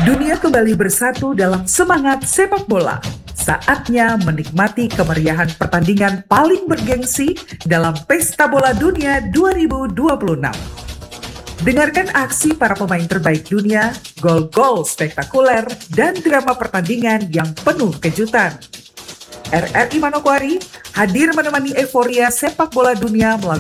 Dunia kembali bersatu dalam semangat sepak bola. Saatnya menikmati kemeriahan pertandingan paling bergengsi dalam Pesta Bola Dunia 2026. Dengarkan aksi para pemain terbaik dunia, gol-gol spektakuler, dan drama pertandingan yang penuh kejutan. RRI Manokwari hadir menemani euforia sepak bola dunia melalui